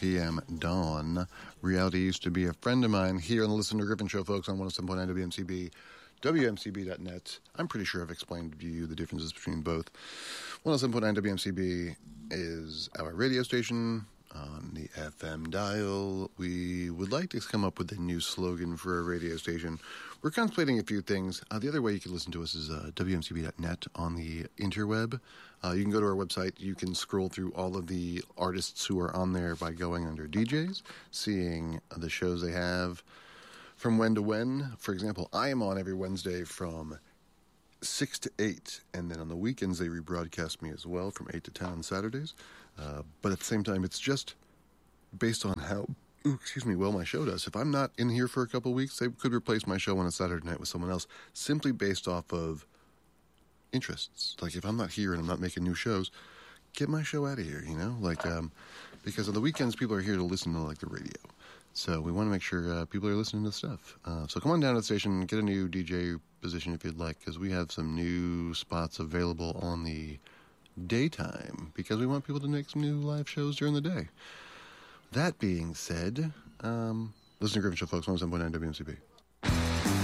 p.m. Dawn. Reality used to be a friend of mine here on the Listen to Griffin Show, folks, on 107.9 WMCB, WMCB.net. I'm pretty sure I've explained to you the differences between both. 107.9 WMCB is our radio station on the FM dial. We would like to come up with a new slogan for a radio station. We're contemplating a few things. The other way you can listen to us is WMCB.net on the interweb. You can go to our website. You can scroll through all of the artists who are on there by going under DJs, seeing the shows they have from when to when. For example, I am on every Wednesday from 6 to 8, and then on the weekends they rebroadcast me as well from 8 to 10 on Saturdays. But at the same time, it's just based on how, well my show does. If I'm not in here for a couple of weeks, they could replace my show on a Saturday night with someone else, simply based off of interests. Like, if I'm not here and I'm not making new shows, get my show out of here, you know? Like, because on the weekends, people are here to listen to, like, the radio. So we want to make sure people are listening to stuff. So come on down to the station, get a new DJ position if you'd like, because we have some new spots available on the daytime, because we want people to make some new live shows during the day. That being said, listen to Griffin Show, folks, 107.9 WMCB.